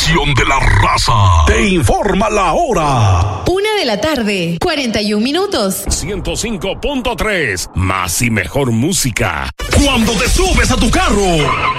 estación de la raza. Te informa la hora. 1:41 p.m. 105.3. Más y mejor música. Cuando te subes a tu carro,